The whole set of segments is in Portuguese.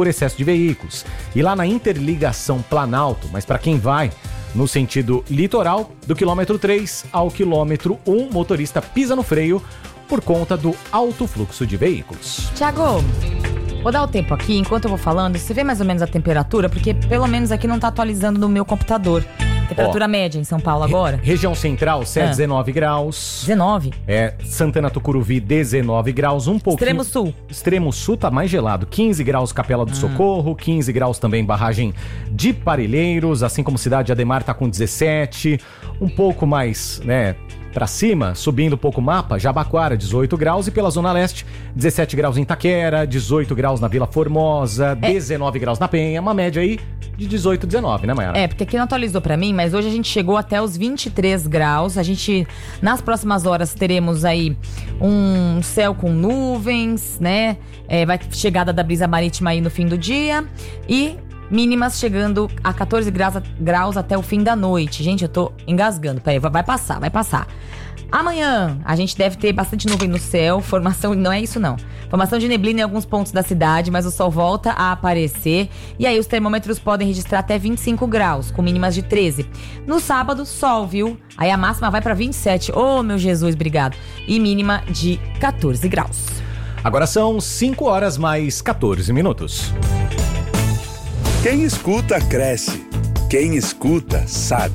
por excesso de veículos. E lá na interligação Planalto, mas para quem vai no sentido litoral, do quilômetro 3 ao quilômetro 1, motorista pisa no freio por conta do alto fluxo de veículos. Tiago, vou dar o tempo aqui, enquanto eu vou falando, você vê mais ou menos a temperatura, porque pelo menos aqui não tá atualizando no meu computador. Temperatura média em São Paulo agora? Região central, 19 graus. 19? Santana Tucuruvi, 19 graus, um pouquinho. Extremo sul? Extremo sul tá mais gelado, 15 graus Capela do Socorro, 15 graus também barragem de Parelheiros, assim como Cidade Ademar tá com 17, um pouco mais, pra cima, subindo um pouco o mapa, Jabaquara, 18 graus, e pela Zona Leste, 17 graus em Itaquera, 18 graus na Vila Formosa, 19 graus na Penha, uma média aí de 18, 19, né, Mayara? Porque aqui não atualizou pra mim, mas hoje a gente chegou até os 23 graus. A gente, nas próximas horas, teremos aí um céu com nuvens, né? Vai chegada da brisa marítima aí no fim do dia e mínimas chegando a 14 graus até o fim da noite. Gente, eu tô engasgando. Peraí, vai passar. Amanhã a gente deve ter bastante nuvem no céu, formação, não é isso não. Formação de neblina em alguns pontos da cidade, mas o sol volta a aparecer. E aí os termômetros podem registrar até 25 graus, com mínimas de 13. No sábado, sol, viu? Aí a máxima vai pra 27. Oh, meu Jesus, obrigado. E mínima de 14 graus. Agora são 5 horas mais 14 minutos. Quem escuta, cresce. Quem escuta, sabe.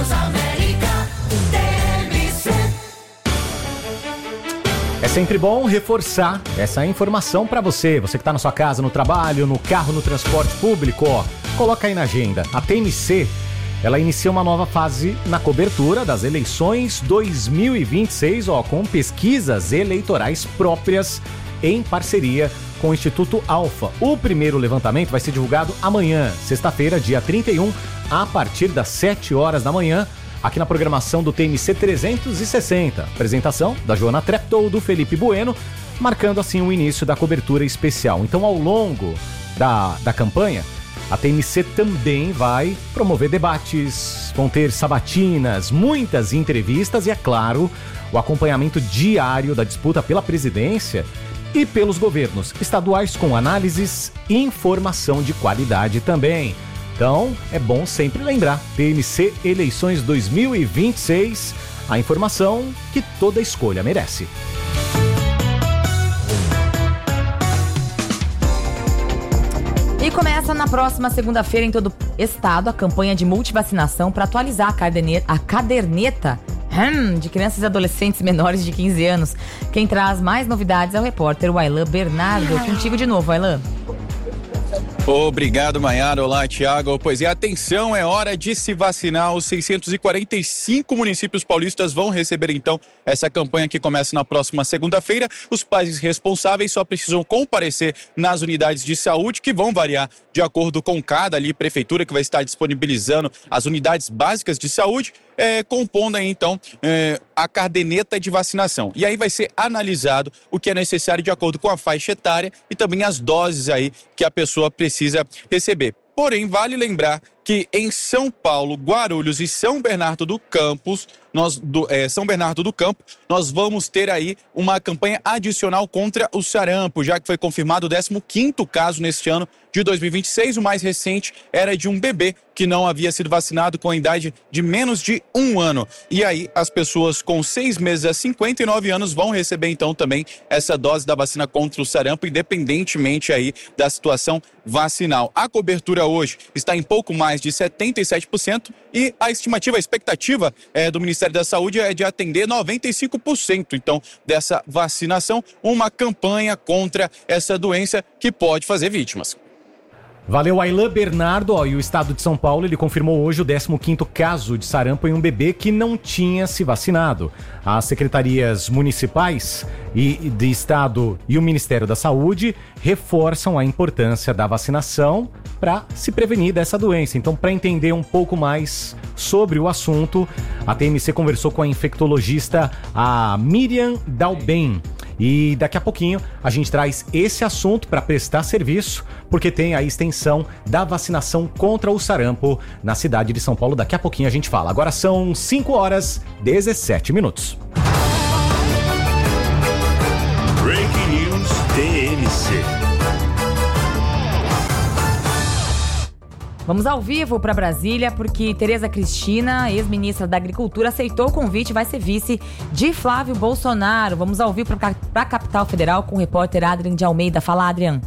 É sempre bom reforçar essa informação para você que está na sua casa, no trabalho, no carro, no transporte público, coloca aí na agenda. A TMC, ela inicia uma nova fase na cobertura das eleições 2026, com pesquisas eleitorais próprias em parceria com o Instituto Alfa. O primeiro levantamento vai ser divulgado amanhã, sexta-feira, dia 31, a partir das 7 horas da manhã, aqui na programação do TMC 360. Apresentação da Joana Treptow, do Felipe Bueno, marcando assim o início da cobertura especial. Então, ao longo da campanha, a TMC também vai promover debates, vão ter sabatinas, muitas entrevistas e, é claro, o acompanhamento diário da disputa pela presidência e pelos governos estaduais com análises e informação de qualidade também. Então, é bom sempre lembrar, TMC Eleições 2026, a informação que toda escolha merece. E começa na próxima segunda-feira em todo o estado a campanha de multivacinação para atualizar a caderneta de crianças e adolescentes menores de 15 anos. Quem traz mais novidades é o repórter Wailan Bernardo. Contigo de novo, Wailan. Obrigado, Mayara. Olá, Tiago. Pois é, atenção, é hora de se vacinar. Os 645 municípios paulistas vão receber, então, essa campanha que começa na próxima segunda-feira. Os pais responsáveis só precisam comparecer nas unidades de saúde, que vão variar de acordo com cada prefeitura, que vai estar disponibilizando as unidades básicas de saúde, compondo aí, então, a caderneta de vacinação. E aí vai ser analisado o que é necessário de acordo com a faixa etária e também as doses aí que a pessoa precisa receber. Porém, vale lembrar que em São Paulo, Guarulhos e São Bernardo do Campo, nós vamos ter aí uma campanha adicional contra o sarampo, já que foi confirmado o 15º caso neste ano de 2026. O mais recente era de um bebê que não havia sido vacinado com a idade de menos de 1 ano. E aí, as pessoas com 6 meses a 59 anos vão receber, então, também essa dose da vacina contra o sarampo, independentemente aí da situação vacinal. A cobertura hoje está em pouco mais de 77% e a expectativa do Ministério da Saúde é de atender 95%, então, dessa vacinação, uma campanha contra essa doença que pode fazer vítimas. Valeu, Wailan Bernardo. E o estado de São Paulo, ele confirmou hoje o 15º caso de sarampo em um bebê que não tinha se vacinado. As secretarias municipais e de estado e o Ministério da Saúde reforçam a importância da vacinação para se prevenir dessa doença. Então, para entender um pouco mais sobre o assunto, a TMC conversou com a infectologista, a Miriam Dalben. E daqui a pouquinho a gente traz esse assunto para prestar serviço, porque tem a extensão da vacinação contra o sarampo na cidade de São Paulo. Daqui a pouquinho a gente fala. Agora são 5 horas 17 minutos. Breaking News TMC. Vamos ao vivo para Brasília, porque Tereza Cristina, ex-ministra da Agricultura, aceitou o convite e vai ser vice de Flávio Bolsonaro. Vamos ao vivo para a capital federal com o repórter Adrian de Almeida. Fala, Adrian.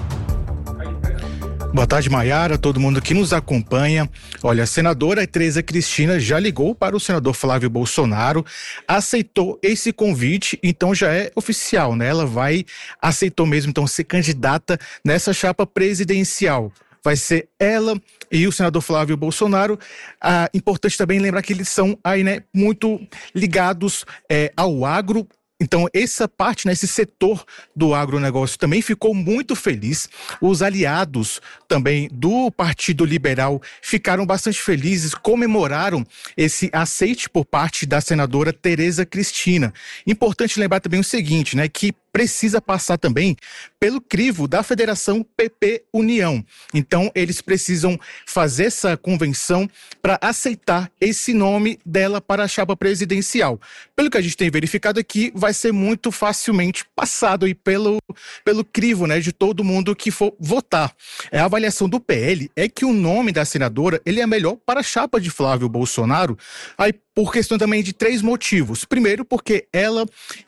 Boa tarde, Maiara, todo mundo que nos acompanha. Olha, a senadora Tereza Cristina já ligou para o senador Flávio Bolsonaro, aceitou esse convite, então já é oficial, né? Ela aceitou mesmo, então, ser candidata nessa chapa presidencial. Vai ser ela e o senador Flávio Bolsonaro. Importante também lembrar que eles são aí, né, muito ligados ao agro. Então, essa parte, né, esse setor do agronegócio também ficou muito feliz. Os aliados também do Partido Liberal ficaram bastante felizes, comemoraram esse aceite por parte da senadora Tereza Cristina. Importante lembrar também o seguinte, né, que precisa passar também pelo crivo da Federação PP União. Então, eles precisam fazer essa convenção para aceitar esse nome dela para a chapa presidencial. Pelo que a gente tem verificado aqui, vai ser muito facilmente passado aí pelo crivo, né, de todo mundo que for votar. A avaliação do PL é que o nome da senadora ele é melhor para a chapa de Flávio Bolsonaro, aí por questão também de 3 motivos. Primeiro, porque ela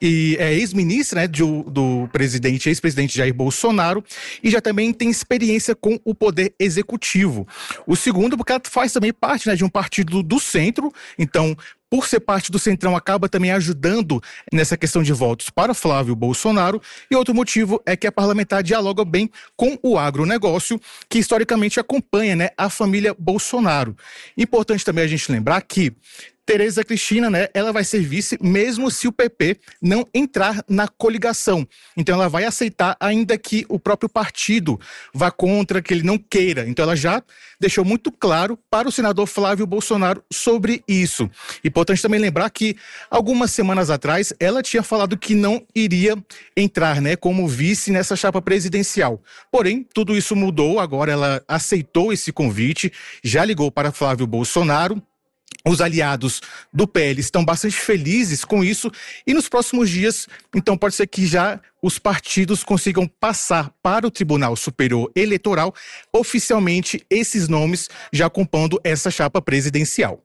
é ex-ministra, né, do ex-presidente Jair Bolsonaro, e já também tem experiência com o poder executivo. O segundo, porque ela faz também parte, né, de um partido do centro, então, por ser parte do Centrão, acaba também ajudando nessa questão de votos para Flávio Bolsonaro. E outro motivo é que a parlamentar dialoga bem com o agronegócio, que historicamente acompanha, né, a família Bolsonaro. Importante também a gente lembrar que Tereza Cristina, né, ela vai ser vice mesmo se o PP não entrar na coligação. Então ela vai aceitar ainda que o próprio partido vá contra, que ele não queira. Então ela já deixou muito claro para o senador Flávio Bolsonaro sobre isso. Importante também lembrar que algumas semanas atrás ela tinha falado que não iria entrar, né, como vice nessa chapa presidencial. Porém, tudo isso mudou, agora ela aceitou esse convite, já ligou para Flávio Bolsonaro. Os aliados do PL estão bastante felizes com isso e nos próximos dias, então pode ser que já os partidos consigam passar para o Tribunal Superior Eleitoral oficialmente esses nomes já compondo essa chapa presidencial.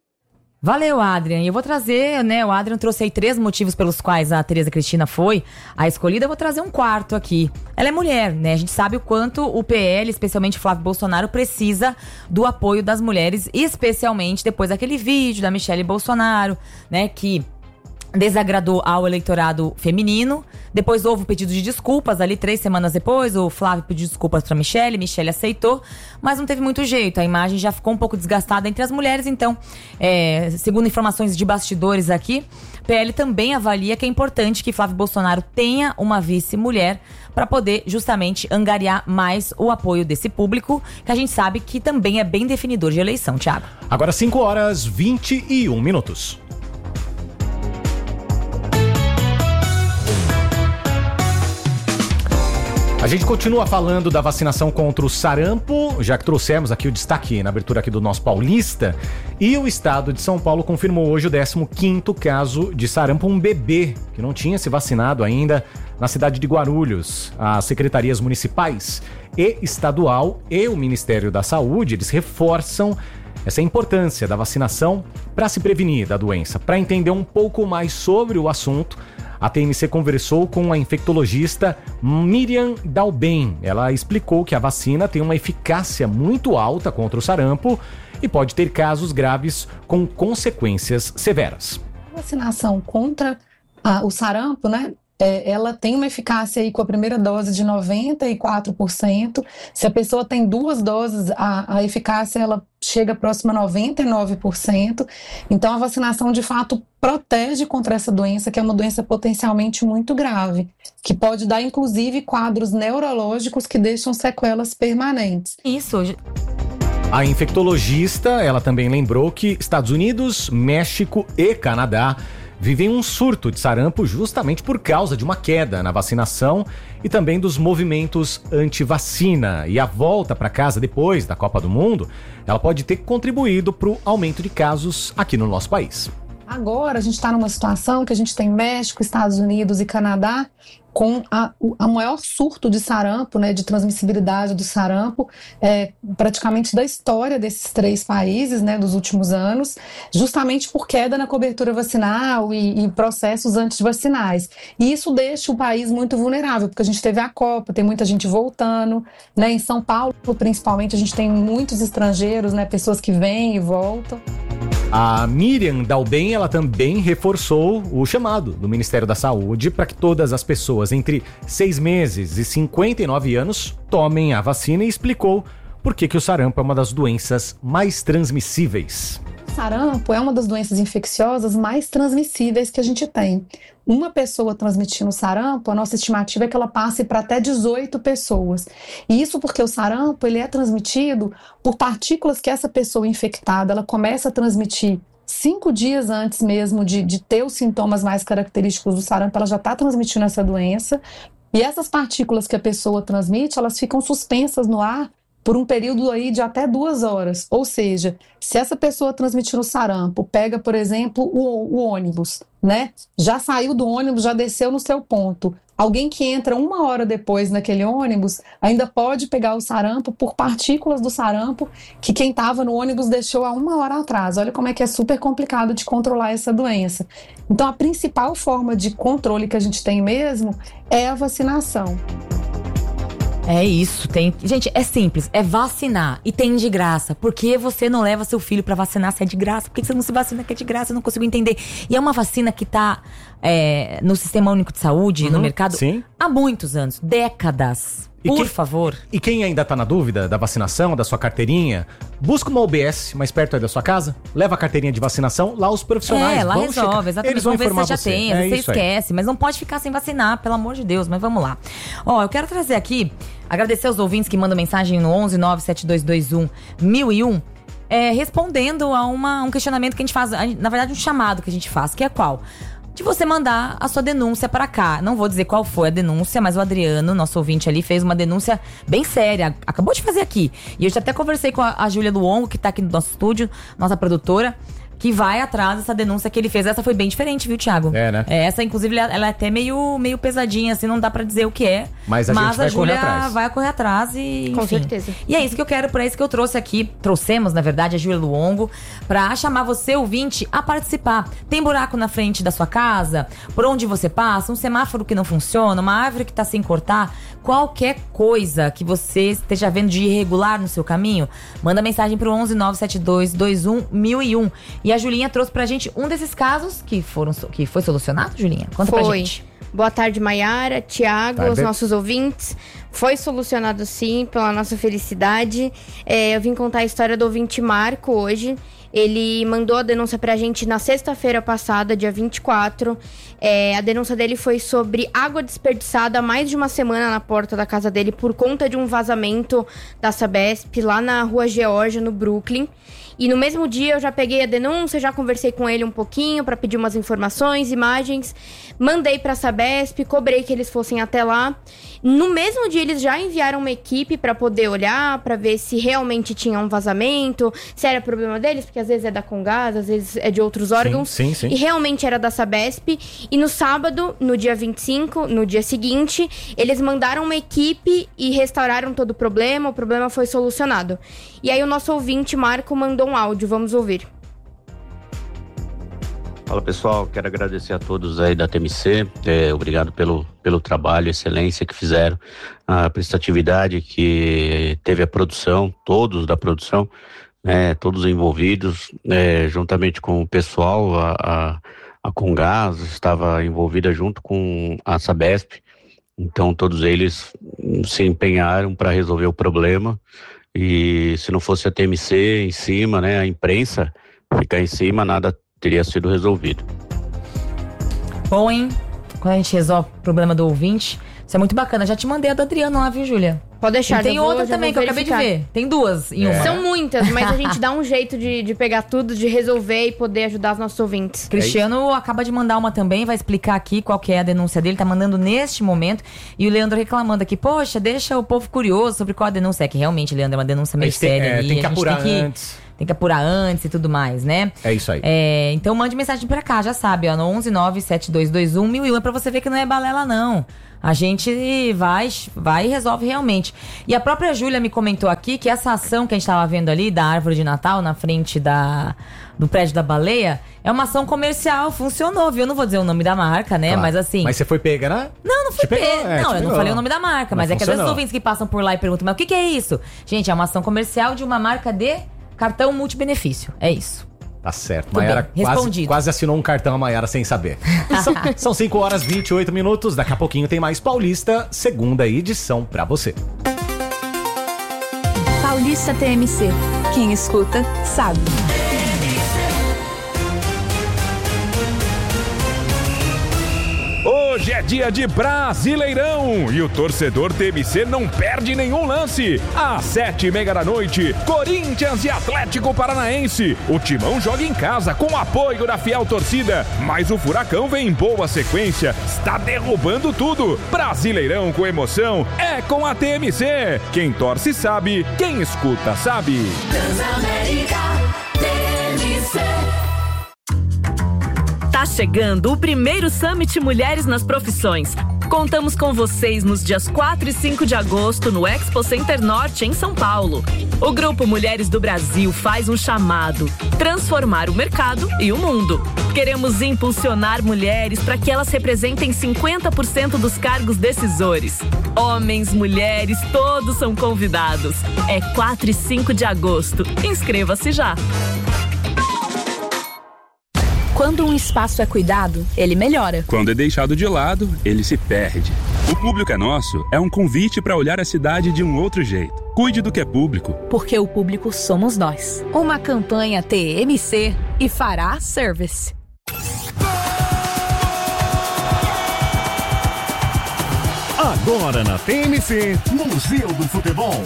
Valeu, Adrian. E eu vou trazer, né, o Adrian trouxe aí 3 motivos pelos quais a Tereza Cristina foi a escolhida. Eu vou trazer um 4º aqui. Ela é mulher, né? A gente sabe o quanto o PL, especialmente Flávio Bolsonaro, precisa do apoio das mulheres, especialmente depois daquele vídeo da Michelle Bolsonaro, né, que desagradou ao eleitorado feminino. Depois houve o pedido de desculpas ali 3 semanas depois. O Flávio pediu desculpas pra Michelle aceitou, mas não teve muito jeito. A imagem já ficou um pouco desgastada entre as mulheres. Então, segundo informações de bastidores aqui, PL também avalia que é importante que Flávio Bolsonaro tenha uma vice-mulher para poder justamente angariar mais o apoio desse público, que a gente sabe que também é bem definidor de eleição, Thiago. Agora 5h21. A gente continua falando da vacinação contra o sarampo, já que trouxemos aqui o destaque na abertura aqui do nosso Paulista. E o estado de São Paulo confirmou hoje o 15º caso de sarampo, um bebê que não tinha se vacinado ainda na cidade de Guarulhos. As secretarias municipais e estadual e o Ministério da Saúde, eles reforçam essa importância da vacinação para se prevenir da doença. Para entender um pouco mais sobre o assunto, a TMC conversou com a infectologista Miriam Dalben. Ela explicou que a vacina tem uma eficácia muito alta contra o sarampo e pode ter casos graves com consequências severas. A vacinação contra o sarampo, né? Ela tem uma eficácia aí com a primeira dose de 94%. Se a pessoa tem 2 doses, a eficácia ela chega próxima a 99%. Então a vacinação de fato protege contra essa doença, que é uma doença potencialmente muito grave, que pode dar inclusive quadros neurológicos que deixam sequelas permanentes. Isso. A infectologista, ela também lembrou que Estados Unidos, México e Canadá vivem um surto de sarampo justamente por causa de uma queda na vacinação e também dos movimentos anti-vacina. E a volta para casa depois da Copa do Mundo, ela pode ter contribuído para o aumento de casos aqui no nosso país. Agora a gente está numa situação que a gente tem México, Estados Unidos e Canadá com a maior surto de sarampo, né, de transmissibilidade do sarampo, praticamente da história desses 3 países, né, dos últimos anos, justamente por queda na cobertura vacinal e processos antivacinais. E isso deixa o país muito vulnerável, porque a gente teve a Copa, tem muita gente voltando, né, em São Paulo, principalmente, a gente tem muitos estrangeiros, né, pessoas que vêm e voltam. A Miriam Dalben, ela também reforçou o chamado do Ministério da Saúde para que todas as pessoas entre 6 meses e 59 anos tomem a vacina e explicou por que o sarampo é uma das doenças mais transmissíveis. Sarampo é uma das doenças infecciosas mais transmissíveis que a gente tem. Uma pessoa transmitindo sarampo, a nossa estimativa é que ela passe para até 18 pessoas. E isso porque o sarampo ele é transmitido por partículas que essa pessoa infectada ela começa a transmitir 5 dias antes mesmo de ter os sintomas mais característicos do sarampo, ela já está transmitindo essa doença. E essas partículas que a pessoa transmite, elas ficam suspensas no ar por um período aí de até 2 horas. Ou seja, se essa pessoa transmitindo sarampo pega, por exemplo, o ônibus, né? Já saiu do ônibus, já desceu no seu ponto. Alguém que entra 1 hora depois naquele ônibus ainda pode pegar o sarampo por partículas do sarampo que quem estava no ônibus deixou há 1 hora atrás. Olha como é que é super complicado de controlar essa doença. Então, a principal forma de controle que a gente tem mesmo é a vacinação. É isso, gente, é simples, é vacinar e tem de graça. Por que você não leva seu filho pra vacinar se é de graça? Por que você não se vacina que é de graça? Eu não consigo entender. E é uma vacina que tá no Sistema Único de Saúde, no mercado, sim, há muitos anos, décadas. Por favor. E quem ainda tá na dúvida da vacinação, da sua carteirinha, busca uma UBS mais perto aí da sua casa, leva a carteirinha de vacinação, lá os profissionais lá vão resolve, checar. exatamente. Eles vão ver se informar você já tem, às vezes você esquece, mas não pode ficar sem vacinar, pelo amor de Deus, mas vamos lá. Eu quero trazer aqui, agradecer aos ouvintes que mandam mensagem no 11 97221 1001, respondendo a um questionamento que a gente faz, na verdade um chamado que a gente faz, que é qual? De você mandar a sua denúncia para cá. Não vou dizer qual foi a denúncia, mas o Adriano, nosso ouvinte ali, fez uma denúncia bem séria. Acabou de fazer aqui. E eu já até conversei com a Júlia Luongo, que tá aqui no nosso estúdio, nossa produtora, que vai atrás dessa denúncia que ele fez. Essa foi bem diferente, viu, Thiago? Né? Essa, inclusive, ela é até meio pesadinha, assim, não dá pra dizer o que é. Mas a Júlia vai correr atrás e, enfim. Com certeza. E é isso que eu quero, por isso que eu trouxe aqui, trouxemos, na verdade, a Júlia Luongo, pra chamar você, ouvinte, a participar. Tem buraco na frente da sua casa? Por onde você passa? Um semáforo que não funciona? Uma árvore que tá sem cortar? Qualquer coisa que você esteja vendo de irregular no seu caminho, manda mensagem pro 11 97221 1001. E a Julinha trouxe pra gente um desses casos que foi solucionado, Julinha? Conta pra gente. Boa tarde, Maiara, Thiago, os nossos ouvintes. Foi solucionado sim, pela nossa felicidade. Eu vim contar a história do ouvinte Marco hoje. Ele mandou a denúncia pra gente na sexta-feira passada, dia 24. A denúncia dele foi sobre água desperdiçada há mais de uma semana na porta da casa dele por conta de um vazamento da Sabesp lá na Rua Geórgia, no Brooklyn. E no mesmo dia eu já peguei a denúncia, já conversei com ele um pouquinho para pedir umas informações, imagens. Mandei para a Sabesp, cobrei que eles fossem até lá. No mesmo dia eles já enviaram uma equipe para poder olhar, para ver se realmente tinha um vazamento, se era problema deles, porque às vezes é da Congás, às vezes é de outros órgãos. Sim. E realmente era da Sabesp. E no sábado, no dia 25, no dia seguinte, eles mandaram uma equipe e restauraram todo o problema foi solucionado. E aí o nosso ouvinte, Marco, mandou um áudio, vamos ouvir. Fala pessoal, quero agradecer a todos aí da TMC, obrigado pelo trabalho, excelência que fizeram, a prestatividade que teve a produção, todos da produção, todos envolvidos, juntamente com o pessoal, a Congás estava envolvida junto com a Sabesp, então todos eles se empenharam para resolver o problema. E se não fosse a TMC em cima, a imprensa ficar em cima, nada teria sido resolvido. Bom, hein? Quando a gente resolve o problema do ouvinte, isso é muito bacana. Já te mandei a do Adriano lá, viu, Júlia? Pode deixar. E tem outra também que eu acabei de ver. Tem 2 em uma. São muitas, mas a gente dá um jeito de pegar tudo, de resolver e poder ajudar os nossos ouvintes. Cristiano acaba de mandar uma também, vai explicar aqui qual que é a denúncia dele, tá mandando neste momento. E o Leandro reclamando aqui, poxa, deixa o povo curioso sobre qual a denúncia é, que realmente, Leandro, é uma denúncia meio séria ali. Tem que apurar antes. tem que apurar antes e tudo mais, né? É isso aí. Então mande mensagem pra cá, já sabe, ó, no 11972211001. É pra você ver que não é balela, não. A gente vai e resolve realmente. E a própria Júlia me comentou aqui que essa ação que a gente tava vendo ali, da árvore de Natal, na frente do prédio da Baleia, é uma ação comercial, funcionou, viu? Eu não vou dizer o nome da marca, né? Claro. Mas assim... Mas você foi pega, né? Não fui pega. Não, eu não falei o nome da marca, mas é que às vezes os ouvintes que passam por lá e perguntam, mas o que é isso? Gente, é uma ação comercial de uma marca de cartão multibenefício. É isso. Tá certo. Tudo Maiara bem, quase assinou um cartão a Maiara sem saber. São 5h28. Daqui a pouquinho tem mais Paulista, segunda edição pra você. Paulista TMC. Quem escuta, sabe. Hoje é dia de Brasileirão e o torcedor TMC não perde nenhum lance. Às 7h30 da noite, Corinthians e Atlético Paranaense. O Timão joga em casa com o apoio da fiel torcida, mas o Furacão vem em boa sequência, está derrubando tudo. Brasileirão com emoção é com a TMC. Quem torce sabe, quem escuta sabe. Transamérica TMC. Tá chegando o primeiro Summit Mulheres nas Profissões. Contamos com vocês nos dias 4 e 5 de agosto no Expo Center Norte, em São Paulo. O Grupo Mulheres do Brasil faz um chamado: transformar o mercado e o mundo. Queremos impulsionar mulheres para que elas representem 50% dos cargos decisores. Homens, mulheres, todos são convidados. É 4 e 5 de agosto. Inscreva-se já. Quando um espaço é cuidado, ele melhora. Quando é deixado de lado, ele se perde. O Público é Nosso é um convite para olhar a cidade de um outro jeito. Cuide do que é público. Porque o público somos nós. Uma campanha TMC e Fará Service. Agora na TMC, Museu do Futebol.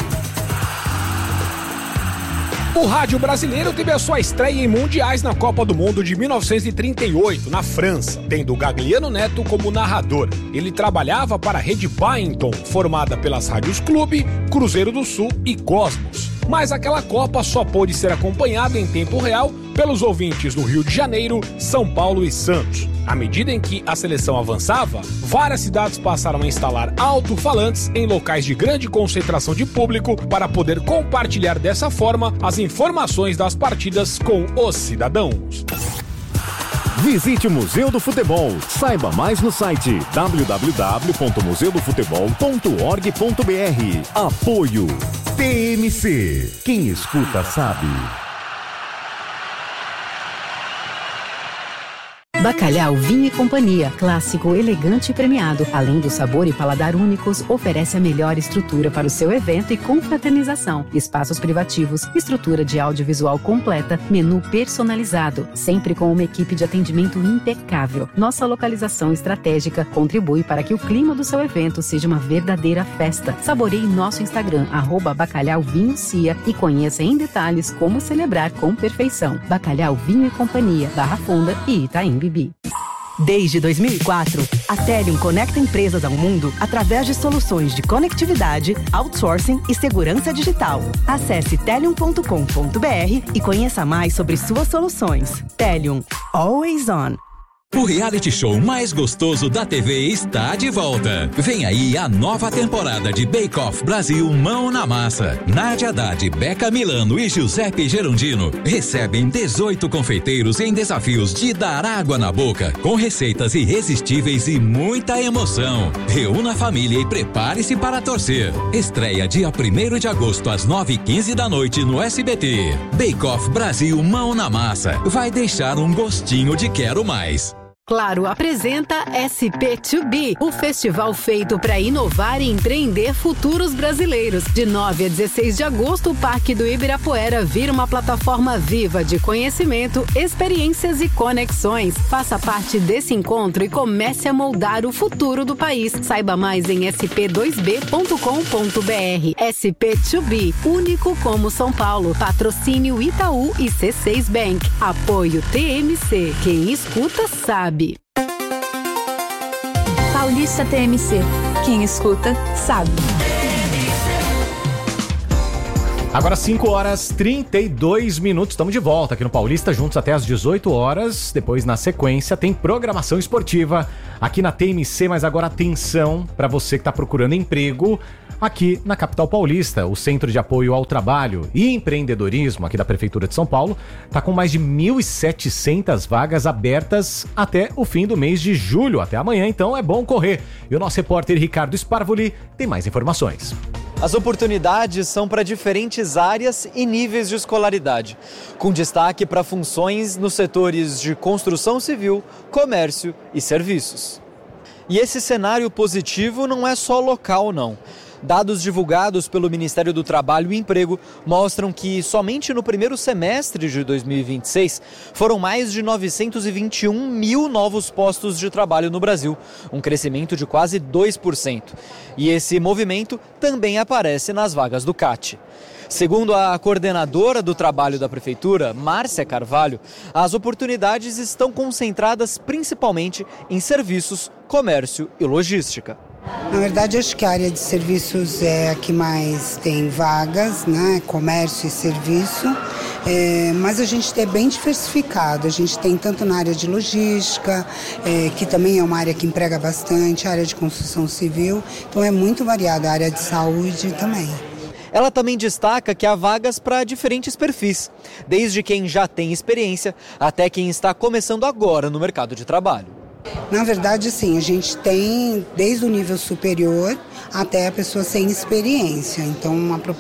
O rádio brasileiro teve a sua estreia em mundiais na Copa do Mundo de 1938, na França, tendo Gagliano Neto como narrador. Ele trabalhava para a Rede Byington, formada pelas rádios Clube, Cruzeiro do Sul e Cosmos. Mas aquela Copa só pôde ser acompanhada em tempo real pelos ouvintes no Rio de Janeiro, São Paulo e Santos. À medida em que a seleção avançava, várias cidades passaram a instalar alto-falantes em locais de grande concentração de público para poder compartilhar dessa forma as informações das partidas com os cidadãos. Visite o Museu do Futebol. Saiba mais no site www.museudofutebol.org.br. Apoio TMC. Quem escuta sabe. Bacalhau Vinho e Companhia, clássico, elegante e premiado. Além do sabor e paladar únicos, oferece a melhor estrutura para o seu evento e confraternização. Espaços privativos, estrutura de audiovisual completa, menu personalizado, sempre com uma equipe de atendimento impecável. Nossa localização estratégica contribui para que o clima do seu evento seja uma verdadeira festa. Saboreie nosso Instagram, @bacalhauvinhocia, e conheça em detalhes como celebrar com perfeição. Bacalhau Vinho e Companhia, Barra Funda e Itaim Bibi. Desde 2004, a Telium conecta empresas ao mundo através de soluções de conectividade, outsourcing e segurança digital. Acesse telium.com.br e conheça mais sobre suas soluções. Telium, always on. O reality show mais gostoso da TV está de volta. Vem aí a nova temporada de Bake Off Brasil Mão na Massa. Nádia Haddad, Beca Milano e Giuseppe Gerondino recebem 18 confeiteiros em desafios de dar água na boca, com receitas irresistíveis e muita emoção. Reúna a família e prepare-se para torcer. Estreia dia 1º de agosto às 9h15 da noite no SBT. Bake Off Brasil Mão na Massa. Vai deixar um gostinho de quero mais. Claro apresenta SP2B, o festival feito para inovar e empreender futuros brasileiros. De 9 a 16 de agosto, o Parque do Ibirapuera vira uma plataforma viva de conhecimento, experiências e conexões. Faça parte desse encontro e comece a moldar o futuro do país. Saiba mais em sp2b.com.br. SP2B, único como São Paulo. Patrocínio Itaú e C6 Bank. Apoio TMC. Quem escuta sabe. Paulista TMC. Quem escuta, sabe. Agora 5h32, estamos de volta aqui no Paulista, juntos até às 18 horas. Depois, na sequência, tem programação esportiva aqui na TMC, mas agora atenção para você que está procurando emprego aqui na capital paulista. O Centro de Apoio ao Trabalho e Empreendedorismo aqui da Prefeitura de São Paulo está com mais de 1.700 vagas abertas até o fim do mês de julho. Até amanhã, então é bom correr. E o nosso repórter Ricardo Sparvoli tem mais informações. As oportunidades são para diferentes áreas e níveis de escolaridade, com destaque para funções nos setores de construção civil, comércio e serviços. E esse cenário positivo não é só local, não. Dados divulgados pelo Ministério do Trabalho e Emprego mostram que somente no primeiro semestre de 2026 foram mais de 921 mil novos postos de trabalho no Brasil, um crescimento de quase 2%. E esse movimento também aparece nas vagas do CAT. Segundo a coordenadora do trabalho da Prefeitura, Márcia Carvalho, as oportunidades estão concentradas principalmente em serviços, comércio e logística. Na verdade, acho que a área de serviços é a que mais tem vagas, né? Comércio e serviço, mas a gente é bem diversificado. A gente tem tanto na área de logística, que também é uma área que emprega bastante, a área de construção civil, então é muito variada, a área de saúde também. Ela também destaca que há vagas para diferentes perfis, desde quem já tem experiência até quem está começando agora no mercado de trabalho. Na verdade, sim, a gente tem desde o nível superior até a pessoa sem experiência. Então,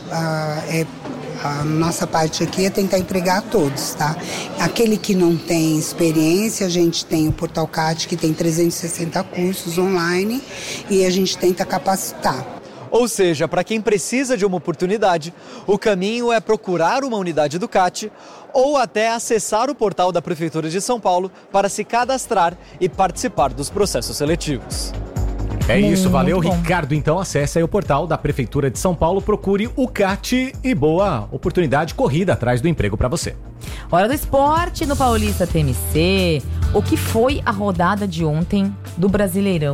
a nossa parte aqui é tentar empregar todos, tá? Aquele que não tem experiência, a gente tem o Portal CAT, que tem 360 cursos online, e a gente tenta capacitar. Ou seja, para quem precisa de uma oportunidade, o caminho é procurar uma unidade do CAT ou até acessar o portal da Prefeitura de São Paulo para se cadastrar e participar dos processos seletivos. É isso, valeu, Ricardo. Então acesse aí o portal da Prefeitura de São Paulo, procure o CAT e boa oportunidade, corrida atrás do emprego para você. Hora do esporte no Paulista TMC. O que foi a rodada de ontem do Brasileirão?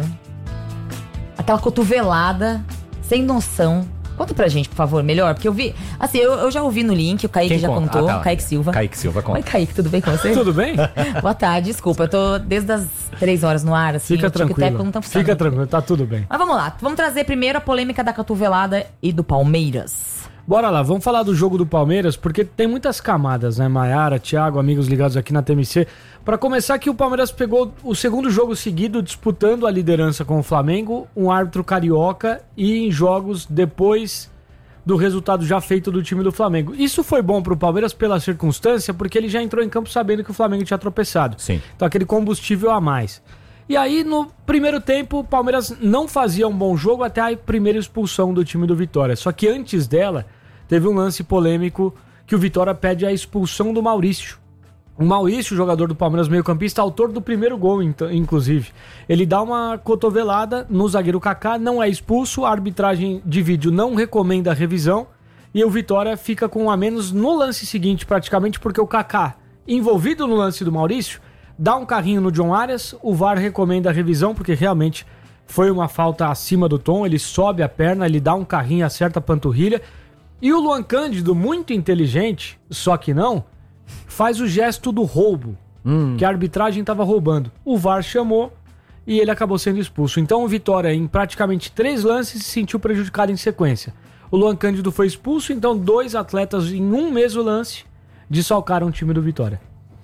Aquela cotovelada sem noção. Conta pra gente, por favor, melhor, porque eu vi... Assim, eu já ouvi no link, o Kaique já contou, Kaique Silva. Kaique Silva conta. Oi, Kaique, tudo bem com você? Tudo bem? Boa tarde, desculpa, eu tô desde as 3 horas no ar, assim. Fica tranquilo, não tá funcionando. Fica tranquilo, tá tudo bem. Mas vamos lá, vamos trazer primeiro a polêmica da cotovelada e do Palmeiras. Bora lá, vamos falar do jogo do Palmeiras, porque tem muitas camadas, né? Maiara, Thiago, amigos ligados aqui na TMC. Pra começar aqui, o Palmeiras pegou o segundo jogo seguido disputando a liderança com o Flamengo, um árbitro carioca e em jogos depois do resultado já feito do time do Flamengo. Isso foi bom pro Palmeiras pela circunstância, porque ele já entrou em campo sabendo que o Flamengo tinha tropeçado. Sim. Então aquele combustível a mais. E aí, no primeiro tempo, o Palmeiras não fazia um bom jogo até a primeira expulsão do time do Vitória. Só que antes dela, teve um lance polêmico que o Vitória pede a expulsão do Maurício. O Maurício, jogador do Palmeiras, meio-campista, autor do primeiro gol, inclusive. Ele dá uma cotovelada no zagueiro Kaká, não é expulso, a arbitragem de vídeo não recomenda a revisão e o Vitória fica com um a menos no lance seguinte, praticamente, porque o Kaká, envolvido no lance do Maurício, dá um carrinho no John Arias, o VAR recomenda a revisão, porque realmente foi uma falta acima do tom, ele sobe a perna, ele dá um carrinho, acerta a panturrilha, e o Luan Cândido, muito inteligente, só que não, faz o gesto do roubo, que a arbitragem estava roubando. O VAR chamou e ele acabou sendo expulso. Então o Vitória, em praticamente 3 lances, se sentiu prejudicado em sequência. O Luan Cândido foi expulso, então 2 atletas em um mesmo lance desfalcaram o time do Vitória.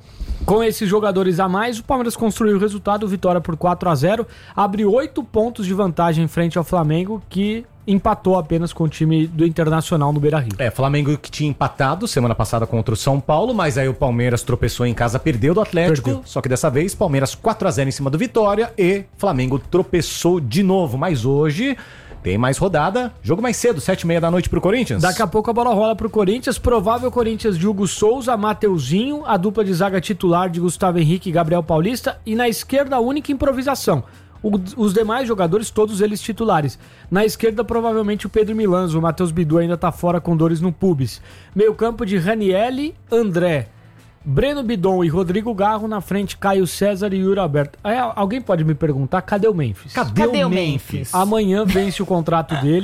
Com esses jogadores a mais, o Palmeiras construiu o resultado, Vitória por 4-0, abre 8 pontos de vantagem frente ao Flamengo, que empatou apenas com o time do Internacional no Beira-Rio. Flamengo que tinha empatado semana passada contra o São Paulo, mas aí o Palmeiras tropeçou em casa, perdeu do Atlético, só que dessa vez Palmeiras 4-0 em cima do Vitória e Flamengo tropeçou de novo, mas hoje tem mais rodada, jogo mais cedo, 7h30 da noite pro Corinthians. Daqui a pouco a bola rola pro Corinthians, provável Corinthians de Hugo Souza, Mateuzinho, a dupla de zaga titular de Gustavo Henrique e Gabriel Paulista, e na esquerda a única improvisação. Os demais jogadores, todos eles titulares. Na esquerda, provavelmente o Pedro Milanzo, o Matheus Bidu ainda tá fora com dores no pubis. Meio campo de Ranielli, André, Breno Bidon e Rodrigo Garro, na frente Caio César e Yuri Alberto. Alguém pode me perguntar, cadê o Memphis? Cadê o Memphis? Amanhã vence o contrato dele.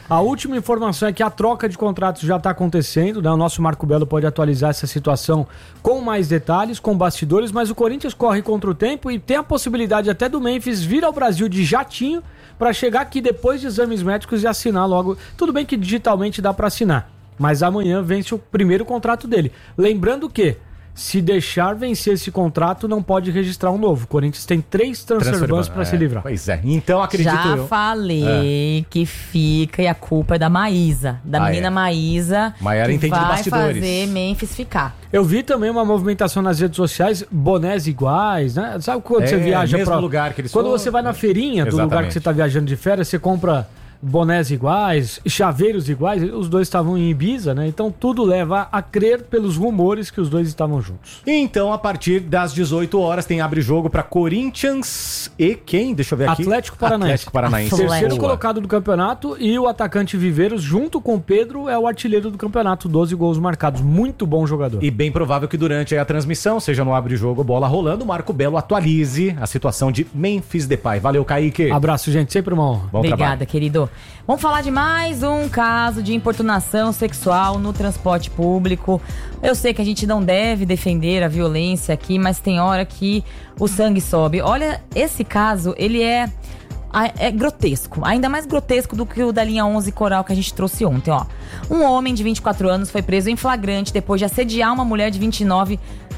A última informação é que a troca de contratos já está acontecendo, né? O nosso Marco Belo pode atualizar essa situação com mais detalhes, com bastidores, mas o Corinthians corre contra o tempo e tem a possibilidade até do Memphis vir ao Brasil de jatinho para chegar aqui depois de exames médicos e assinar logo. Tudo bem que digitalmente dá para assinar, mas amanhã vence o primeiro contrato dele. Lembrando que, se deixar vencer esse contrato, não pode registrar um novo. O Corinthians tem 3 transfer bans para se livrar. Pois é. Então, acredito já eu. Falei que fica e a culpa é da Maísa. Da menina Maísa. Maiara entende de bastidores. Vai fazer Memphis ficar. Eu vi também uma movimentação nas redes sociais, bonés iguais, né? Sabe quando você viaja para lugar que eles quando você vai na feirinha do lugar que você tá viajando de férias, você compra bonés iguais, chaveiros iguais, os dois estavam em Ibiza, né? Então tudo leva a crer pelos rumores que os dois estavam juntos. Então, a partir das 18 horas tem abre jogo para Corinthians e quem? Deixa eu ver aqui. Atlético Paranaense. Terceiro colocado do campeonato e o atacante Viveiros, junto com o Pedro, é o artilheiro do campeonato, 12 gols marcados. Muito bom jogador. E bem provável que durante a transmissão, seja no abre jogo, bola rolando, o Marco Belo atualize a situação de Memphis Depay. Valeu, Kaique. Abraço, gente. Sempre uma honra. Obrigada, querido. Vamos falar de mais um caso de importunação sexual no transporte público. Eu sei que a gente não deve defender a violência aqui, mas tem hora que o sangue sobe. Olha, esse caso, ele é grotesco. Ainda mais grotesco do que o da linha 11 Coral que a gente trouxe ontem, ó. Um homem de 24 anos foi preso em flagrante depois de assediar uma mulher de 29.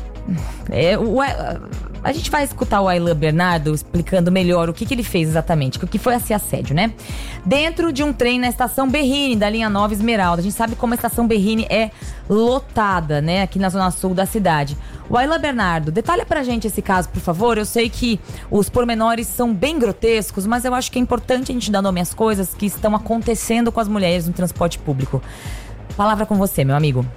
A gente vai escutar o Aylan Bernardo explicando melhor o que ele fez exatamente, o que foi esse assédio, né? Dentro de um trem na estação Berrini, da linha 9 Esmeralda. A gente sabe como a estação Berrini é lotada, né? Aqui na zona sul da cidade. O Aylan Bernardo, detalha pra gente esse caso, por favor. Eu sei que os pormenores são bem grotescos, mas eu acho que é importante a gente dar nome às coisas que estão acontecendo com as mulheres no transporte público. Palavra com você, meu amigo.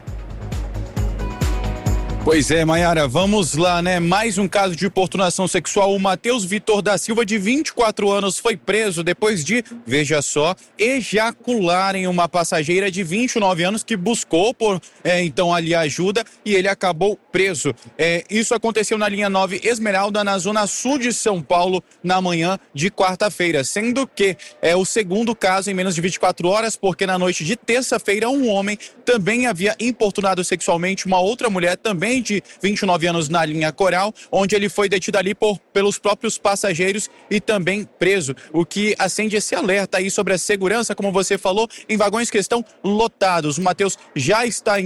Pois é, Maiara, vamos lá, né? Mais um caso de importunação sexual. O Matheus Vitor da Silva, de 24 anos, foi preso depois de, veja só, ejacular em uma passageira de 29 anos que buscou então ali ajuda e ele acabou preso. Isso aconteceu na linha 9 Esmeralda, na zona sul de São Paulo, na manhã de quarta-feira, sendo que é o segundo caso em menos de 24 horas, porque na noite de terça-feira um homem também havia importunado sexualmente uma outra mulher, também de 29 anos, na linha Coral, onde ele foi detido ali pelos próprios passageiros e também preso, o que acende esse alerta aí sobre a segurança, como você falou, em vagões que estão lotados. O Matheus já está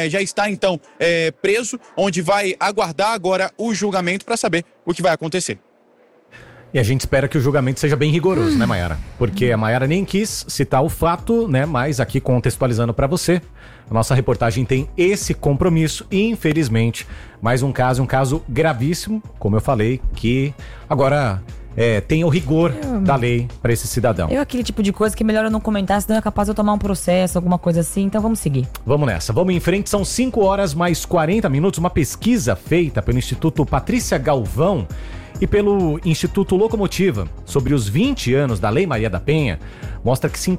então preso, onde vai aguardar agora o julgamento para saber o que vai acontecer. E a gente espera que o julgamento seja bem rigoroso, né, Maiara? Porque a Maiara nem quis citar o fato, né? Mas aqui contextualizando para você, a nossa reportagem tem esse compromisso e, infelizmente, mais um caso gravíssimo, como eu falei, que agora tem o rigor da lei para esse cidadão. Aquele tipo de coisa que melhor eu não comentar, senão é capaz de eu tomar um processo, alguma coisa assim, então vamos seguir. Vamos nessa, vamos em frente, são 5 horas mais 40 minutos, uma pesquisa feita pelo Instituto Patrícia Galvão e pelo Instituto Locomotiva sobre os 20 anos da Lei Maria da Penha, mostra que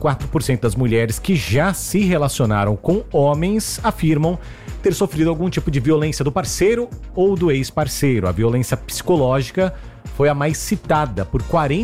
54% das mulheres que já se relacionaram com homens afirmam ter sofrido algum tipo de violência do parceiro ou do ex-parceiro. A violência psicológica foi a mais citada por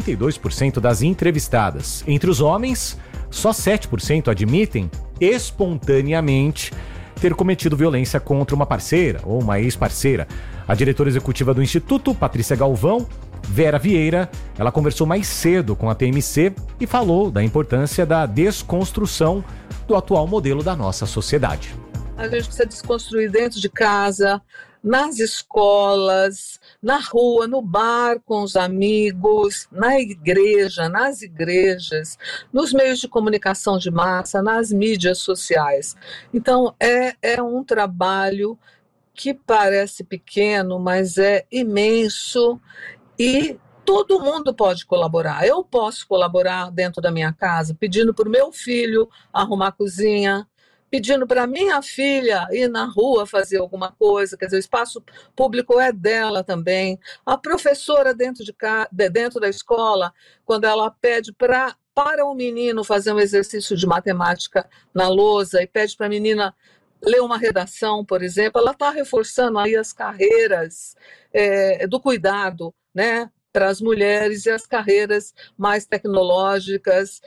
42% das entrevistadas. Entre os homens, só 7% admitem espontaneamente ter cometido violência contra uma parceira ou uma ex-parceira. A diretora executiva do Instituto, Patrícia Galvão, Vera Vieira, ela conversou mais cedo com a TMC e falou da importância da desconstrução do atual modelo da nossa sociedade. A gente precisa desconstruir dentro de casa, nas escolas, na rua, no bar com os amigos, na igreja, nas igrejas, nos meios de comunicação de massa, nas mídias sociais. Então, é um trabalho que parece pequeno, mas é imenso e todo mundo pode colaborar. Eu posso colaborar dentro da minha casa, pedindo para o meu filho arrumar a cozinha, pedindo para minha filha ir na rua fazer alguma coisa, quer dizer, o espaço público é dela também. A professora dentro da escola, quando ela pede para o menino fazer um exercício de matemática na lousa e pede para a menina ler uma redação, por exemplo, ela está reforçando aí as carreiras do cuidado, né? para as mulheres e as carreiras mais tecnológicas,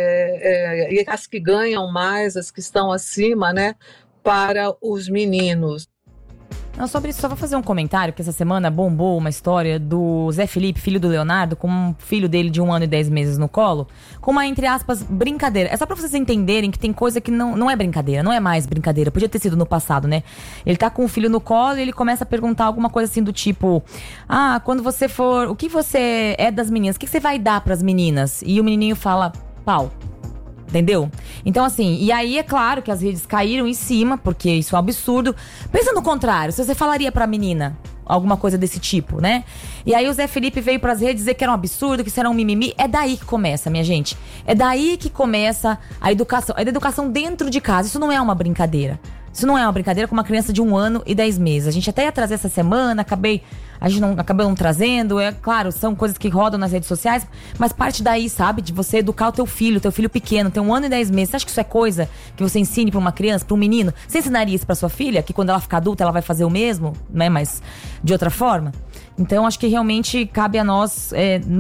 e as que ganham mais, as que estão acima, né, para os meninos. Não, sobre isso, só vou fazer um comentário, que essa semana bombou uma história do Zé Felipe, filho do Leonardo, com um filho dele de 1 ano e 10 meses no colo, com uma, entre aspas, brincadeira. É só pra vocês entenderem que tem coisa que não é brincadeira, não é mais brincadeira. Podia ter sido no passado, né? Ele tá com o filho no colo e ele começa a perguntar alguma coisa assim do tipo: quando você for, o que você é das meninas? O que você vai dar pras meninas? E o menininho fala: pau. Entendeu? Então, assim, e aí é claro que as redes caíram em cima, porque isso é um absurdo. Pensa no contrário, se você falaria pra menina alguma coisa desse tipo, né? E aí o Zé Felipe veio pras redes dizer que era um absurdo, que isso era um mimimi. É daí que começa, minha gente. É daí que começa a educação. É da educação dentro de casa. Isso não é uma brincadeira. Isso não é uma brincadeira com uma criança de 1 ano e 10 meses. A gente até ia trazer essa semana, a gente acabou não trazendo. É claro, são coisas que rodam nas redes sociais, mas parte daí, sabe, de você educar o teu filho pequeno, tem 1 ano e 10 meses. Você acha que isso é coisa que você ensine pra uma criança, pra um menino? Você ensinaria isso pra sua filha, que quando ela ficar adulta ela vai fazer o mesmo, né, mas de outra forma? Então, acho que realmente cabe a nós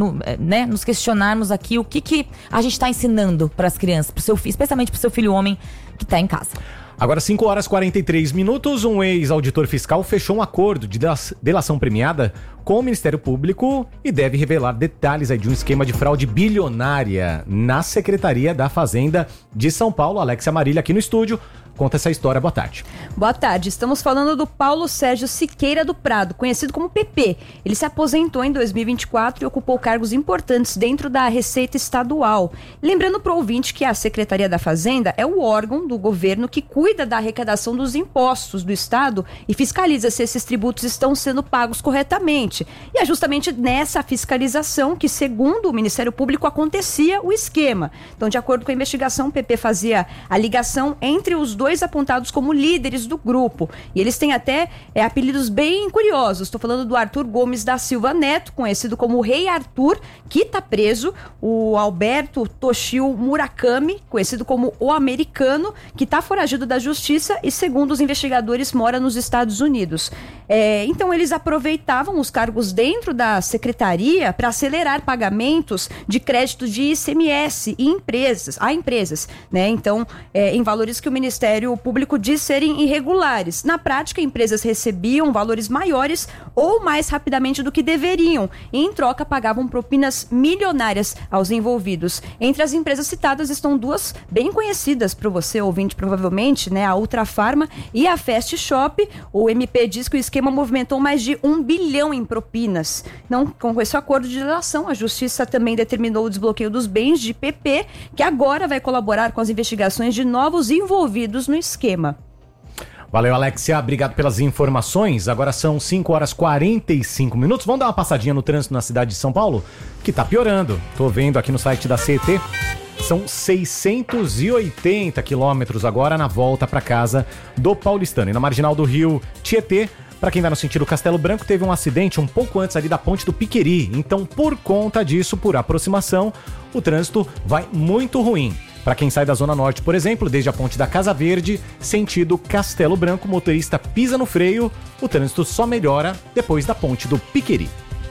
nos questionarmos aqui o que a gente tá ensinando pras crianças, especialmente pro seu filho homem que tá em casa. Agora, 5 horas e 43 minutos, um ex-auditor fiscal fechou um acordo de delação premiada com o Ministério Público e deve revelar detalhes aí de um esquema de fraude bilionária na Secretaria da Fazenda de São Paulo. Alexia Marília aqui no estúdio conta essa história. Boa tarde. Boa tarde. Estamos falando do Paulo Sérgio Siqueira do Prado, conhecido como PP. Ele se aposentou em 2024 e ocupou cargos importantes dentro da Receita Estadual. Lembrando para o ouvinte que a Secretaria da Fazenda é o órgão do governo que cuida da arrecadação dos impostos do Estado e fiscaliza se esses tributos estão sendo pagos corretamente. E é justamente nessa fiscalização que, segundo o Ministério Público, acontecia o esquema. Então, de acordo com a investigação, o PP fazia a ligação entre os dois apontados como líderes do grupo. E eles têm até apelidos bem curiosos. Estou falando do Arthur Gomes da Silva Neto, conhecido como o Rei Arthur, que está preso. O Alberto Toshio Murakami, conhecido como o Americano, que está foragido da justiça e, segundo os investigadores, mora nos Estados Unidos. Então, eles aproveitavam os cargos dentro da secretaria para acelerar pagamentos de créditos de ICMS a empresas, né? Então, em valores que o Ministério Público diz serem irregulares. Na prática, empresas recebiam valores maiores ou mais rapidamente do que deveriam e, em troca, pagavam propinas milionárias aos envolvidos. Entre as empresas citadas estão duas bem conhecidas para você, ouvinte, provavelmente, né? A Ultrafarma e a Fast Shop. O MP diz que o esquema movimentou mais de 1 bilhão em propinas. Não, com esse acordo de delação, a Justiça também determinou o desbloqueio dos bens de PP, que agora vai colaborar com as investigações de novos envolvidos no esquema. Valeu, Alexia. Obrigado pelas informações. Agora são 5 horas e 45 minutos. Vamos dar uma passadinha no trânsito na cidade de São Paulo, que tá piorando. Tô vendo aqui no site da CET. São 680 quilômetros agora na volta para casa do paulistano. E na marginal do Rio Tietê, para quem vai no sentido Castelo Branco, teve um acidente um pouco antes ali da ponte do Piqueri. Então, por conta disso, por aproximação, o trânsito vai muito ruim. Para quem sai da Zona Norte, por exemplo, desde a ponte da Casa Verde, sentido Castelo Branco, o motorista pisa no freio, o trânsito só melhora depois da ponte do Piqueri.